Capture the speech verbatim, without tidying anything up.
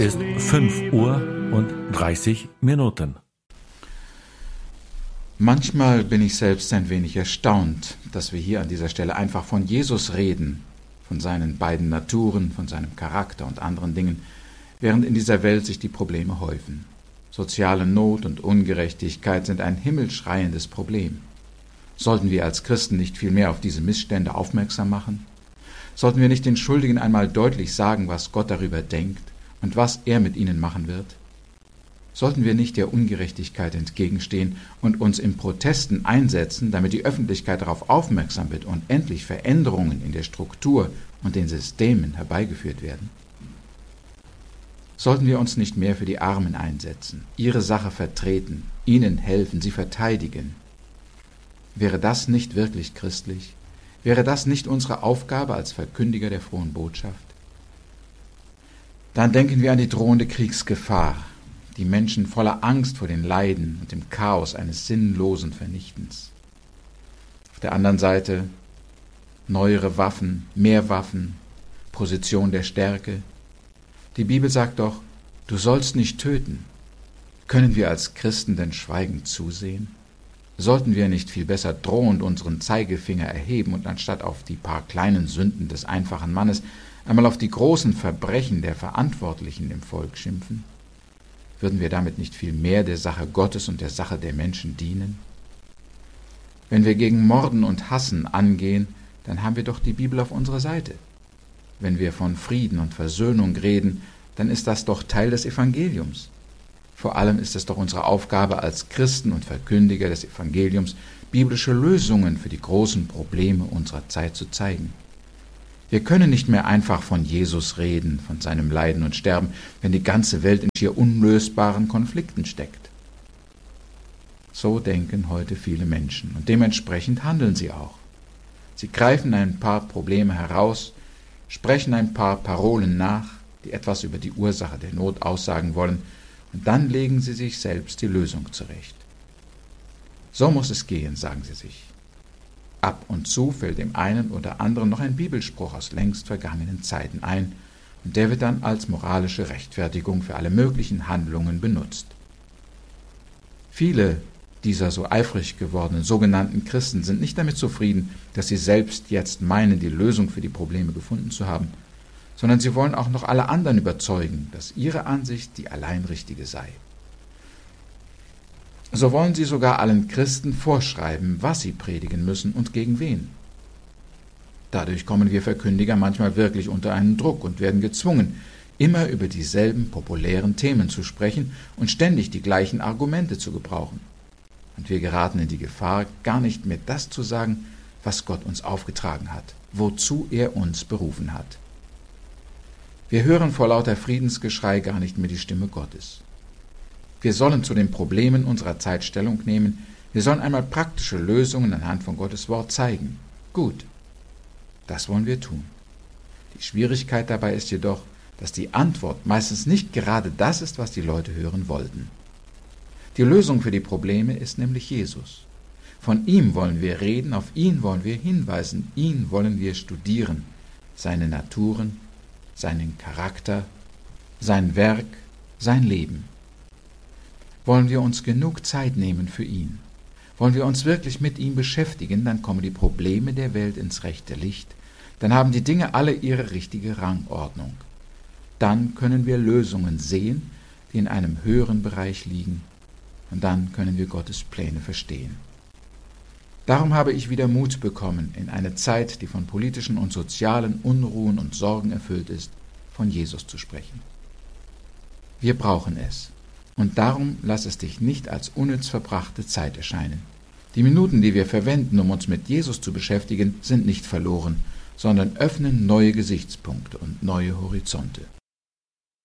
ist fünf Uhr und dreißig Minuten. Manchmal bin ich selbst ein wenig erstaunt, dass wir hier an dieser Stelle einfach von Jesus reden, von seinen beiden Naturen, von seinem Charakter und anderen Dingen, während in dieser Welt sich die Probleme häufen. Soziale Not und Ungerechtigkeit sind ein himmelschreiendes Problem. Sollten wir als Christen nicht viel mehr auf diese Missstände aufmerksam machen? Sollten wir nicht den Schuldigen einmal deutlich sagen, was Gott darüber denkt und was er mit ihnen machen wird? Sollten wir nicht der Ungerechtigkeit entgegenstehen und uns in Protesten einsetzen, damit die Öffentlichkeit darauf aufmerksam wird und endlich Veränderungen in der Struktur und den Systemen herbeigeführt werden? Sollten wir uns nicht mehr für die Armen einsetzen, ihre Sache vertreten, ihnen helfen, sie verteidigen? Wäre das nicht wirklich christlich? Wäre das nicht unsere Aufgabe als Verkündiger der frohen Botschaft? Dann denken wir an die drohende Kriegsgefahr, die Menschen voller Angst vor den Leiden und dem Chaos eines sinnlosen Vernichtens. Auf der anderen Seite neuere Waffen, mehr Waffen, Position der Stärke. Die Bibel sagt doch, du sollst nicht töten. Können wir als Christen denn schweigend zusehen? Sollten wir nicht viel besser drohend unseren Zeigefinger erheben und anstatt auf die paar kleinen Sünden des einfachen Mannes einmal auf die großen Verbrechen der Verantwortlichen im Volk schimpfen? Würden wir damit nicht viel mehr der Sache Gottes und der Sache der Menschen dienen? Wenn wir gegen Morden und Hassen angehen, dann haben wir doch die Bibel auf unserer Seite. Wenn wir von Frieden und Versöhnung reden, dann ist das doch Teil des Evangeliums. Vor allem ist es doch unsere Aufgabe als Christen und Verkündiger des Evangeliums, biblische Lösungen für die großen Probleme unserer Zeit zu zeigen. Wir können nicht mehr einfach von Jesus reden, von seinem Leiden und Sterben, wenn die ganze Welt in schier unlösbaren Konflikten steckt. So denken heute viele Menschen und dementsprechend handeln sie auch. Sie greifen ein paar Probleme heraus, sprechen ein paar Parolen nach, die etwas über die Ursache der Not aussagen wollen, und dann legen sie sich selbst die Lösung zurecht. So muss es gehen, sagen sie sich. Ab und zu fällt dem einen oder anderen noch ein Bibelspruch aus längst vergangenen Zeiten ein, und der wird dann als moralische Rechtfertigung für alle möglichen Handlungen benutzt. Viele dieser so eifrig gewordenen sogenannten Christen sind nicht damit zufrieden, dass sie selbst jetzt meinen, die Lösung für die Probleme gefunden zu haben, sondern sie wollen auch noch alle anderen überzeugen, dass ihre Ansicht die allein richtige sei. So wollen sie sogar allen Christen vorschreiben, was sie predigen müssen und gegen wen. Dadurch kommen wir Verkündiger manchmal wirklich unter einen Druck und werden gezwungen, immer über dieselben populären Themen zu sprechen und ständig die gleichen Argumente zu gebrauchen. Und wir geraten in die Gefahr, gar nicht mehr das zu sagen, was Gott uns aufgetragen hat, wozu er uns berufen hat. Wir hören vor lauter Friedensgeschrei gar nicht mehr die Stimme Gottes. Wir sollen zu den Problemen unserer Zeit Stellung nehmen. Wir sollen einmal praktische Lösungen anhand von Gottes Wort zeigen. Gut, das wollen wir tun. Die Schwierigkeit dabei ist jedoch, dass die Antwort meistens nicht gerade das ist, was die Leute hören wollten. Die Lösung für die Probleme ist nämlich Jesus. Von ihm wollen wir reden, auf ihn wollen wir hinweisen, ihn wollen wir studieren, seine Naturen, seinen Charakter, sein Werk, sein Leben. Wollen wir uns genug Zeit nehmen für ihn? Wollen wir uns wirklich mit ihm beschäftigen, dann kommen die Probleme der Welt ins rechte Licht, dann haben die Dinge alle ihre richtige Rangordnung. Dann können wir Lösungen sehen, die in einem höheren Bereich liegen, und dann können wir Gottes Pläne verstehen. Darum habe ich wieder Mut bekommen, in eine Zeit, die von politischen und sozialen Unruhen und Sorgen erfüllt ist, von Jesus zu sprechen. Wir brauchen es. Und darum lass es dich nicht als unnütz verbrachte Zeit erscheinen. Die Minuten, die wir verwenden, um uns mit Jesus zu beschäftigen, sind nicht verloren, sondern öffnen neue Gesichtspunkte und neue Horizonte.